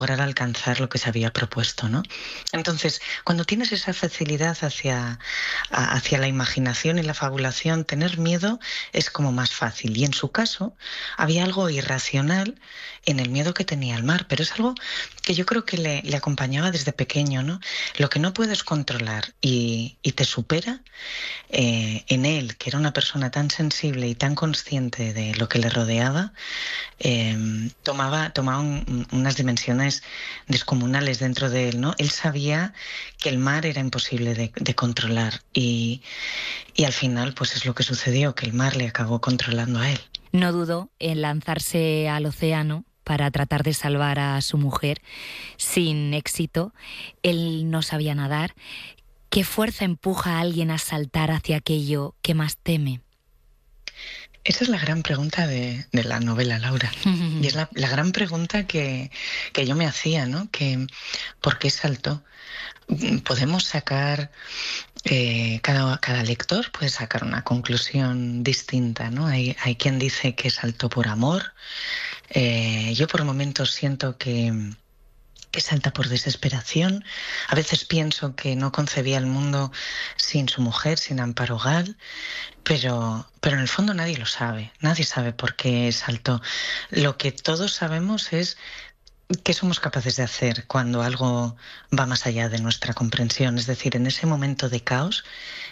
lograr alcanzar lo que se había propuesto, ¿no? Entonces, cuando tienes esa facilidad hacia la imaginación y la fabulación, tener miedo es como más fácil. Y en su caso, había algo irracional en el miedo que tenía al mar, pero es algo que yo creo que le acompañaba desde pequeño, ¿no? Lo que no puedes controlar y te supera, en él, que era una persona tan sensible y tan consciente de lo que le rodeaba, tomaba unas dimensiones descomunales dentro de él, ¿no? Él sabía que el mar era imposible de controlar y al final pues es lo que sucedió, que el mar le acabó controlando a él. No dudó en lanzarse al océano para tratar de salvar a su mujer. Sin éxito, él no sabía nadar. ¿Qué fuerza empuja a alguien a saltar hacia aquello que más teme? Esa es la gran pregunta de la novela, Laura. Y es la gran pregunta que yo me hacía, ¿no? ¿Por qué saltó? Podemos sacar, cada lector puede sacar una conclusión distinta, ¿no? Hay quien dice que saltó por amor. Yo por momentos siento que salta por desesperación. A veces pienso que no concebía el mundo sin su mujer, sin Amparo Gal, pero en el fondo nadie lo sabe. Nadie sabe por qué saltó. Lo que todos sabemos es qué somos capaces de hacer cuando algo va más allá de nuestra comprensión. Es decir, en ese momento de caos,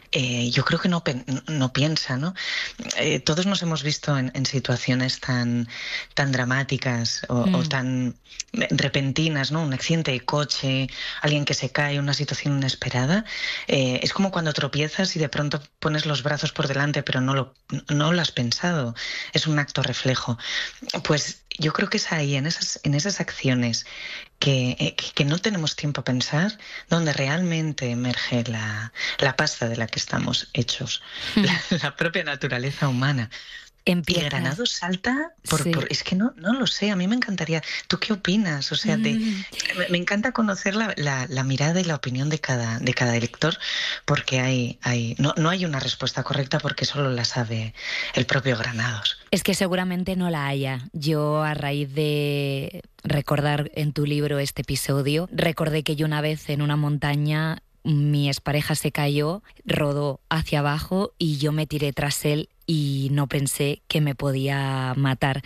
yo creo que no piensa, ¿no? Todos nos hemos visto en situaciones tan dramáticas o tan repentinas, ¿no? Un accidente de coche, alguien que se cae, una situación inesperada. Es como cuando tropiezas y de pronto pones los brazos por delante, pero no lo has pensado. Es un acto reflejo. Pues yo creo que es ahí, en esas acciones que no tenemos tiempo a pensar, donde realmente emerge la pasta de la que estamos hechos, la propia naturaleza humana. Empieza. Y Granados salta Sí. es que no lo sé, a mí me encantaría. ¿Tú qué opinas? O sea, me encanta conocer la mirada y la opinión de cada lector, porque no hay una respuesta correcta porque solo la sabe el propio Granados. Es que seguramente no la haya. Yo, a raíz de recordar en tu libro este episodio, recordé que yo una vez en una montaña, mi expareja se cayó, rodó hacia abajo y yo me tiré tras él y no pensé que me podía matar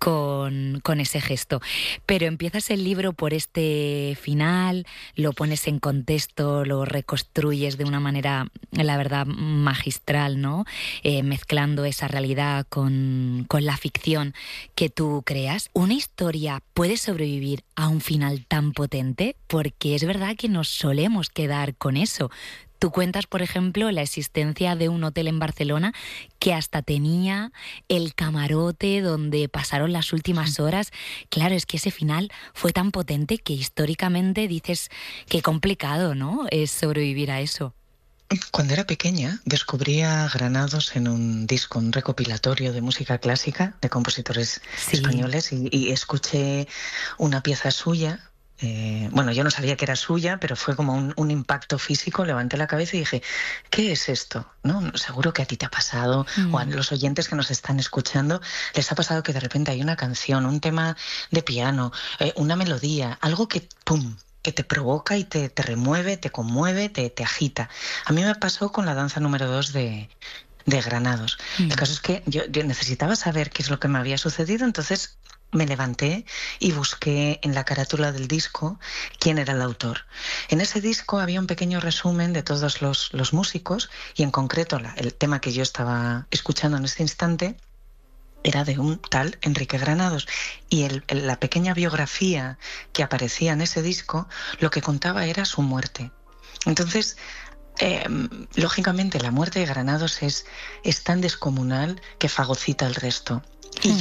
con ese gesto. Pero empiezas el libro por este final, lo pones en contexto, lo reconstruyes de una manera, la verdad, magistral, ¿no? Mezclando esa realidad con la ficción que tú creas. ¿Una historia puede sobrevivir a un final tan potente? Porque es verdad que nos solemos quedar con eso. Tú cuentas, por ejemplo, la existencia de un hotel en Barcelona que hasta tenía el camarote donde pasaron las últimas horas. Claro, es que ese final fue tan potente que históricamente dices qué complicado, ¿no?, es sobrevivir a eso. Cuando era pequeña descubrí a Granados en un disco, un recopilatorio de música clásica de compositores españoles y escuché una pieza suya. Bueno, yo no sabía que era suya, pero fue como un impacto físico. Levanté la cabeza y dije, ¿qué es esto? ¿No? Seguro que a ti te ha pasado, o a los oyentes que nos están escuchando les ha pasado que de repente hay una canción, un tema de piano, una melodía, algo que ¡pum!, que te provoca y te remueve, te conmueve, te agita. A mí me pasó con la danza número 2 de Granados. El caso es que yo necesitaba saber qué es lo que me había sucedido, entonces me levanté y busqué en la carátula del disco quién era el autor. En ese disco había un pequeño resumen de todos los músicos y en concreto el tema que yo estaba escuchando en este instante era de un tal Enrique Granados y la pequeña biografía que aparecía en ese disco lo que contaba era su muerte. Entonces, lógicamente la muerte de Granados es tan descomunal que fagocita el resto. Y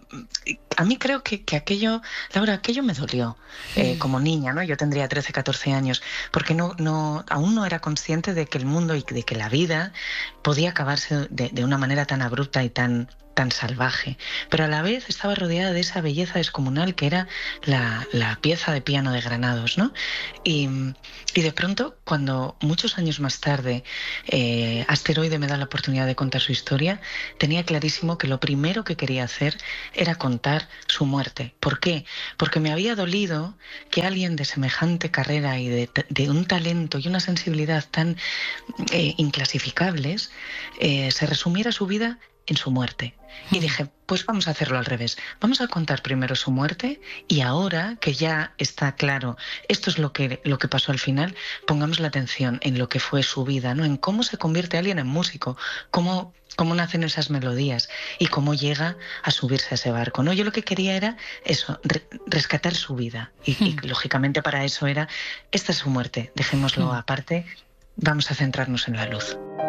a mí creo que aquello, Laura, aquello me dolió como niña, ¿no? Yo tendría 13, 14 años, porque aún no era consciente de que el mundo y de que la vida podía acabarse de una manera tan abrupta y tan tan salvaje, pero a la vez estaba rodeada de esa belleza descomunal que era la pieza de piano de Granados, ¿no? Y de pronto, cuando muchos años más tarde Asteroide me da la oportunidad de contar su historia, tenía clarísimo que lo primero que quería hacer era contar su muerte. ¿Por qué? Porque me había dolido que alguien de semejante carrera y de un talento y una sensibilidad tan inclasificables se resumiera su vida en su muerte. Y dije, pues vamos a hacerlo al revés. Vamos a contar primero su muerte y ahora que ya está claro, esto es lo que pasó al final, pongamos la atención en lo que fue su vida, ¿no? En cómo se convierte alguien en músico, cómo nacen esas melodías y cómo llega a subirse a ese barco, ¿no? Yo lo que quería era eso, rescatar su vida. Y lógicamente para eso era, esta es su muerte, dejémoslo aparte, vamos a centrarnos en la luz.